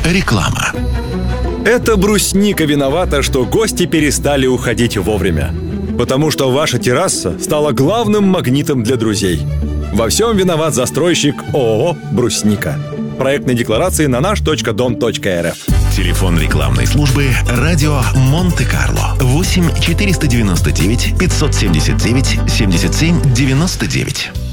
Реклама. Это брусника виновата, что гости перестали уходить вовремя. Потому что ваша терраса стала главным магнитом для друзей. Во всем виноват застройщик ООО «Брусника». Проектные декларации на наш.дом.рф. Телефон рекламной службы «Радио Монте-Карло» 8 499 579 77 99.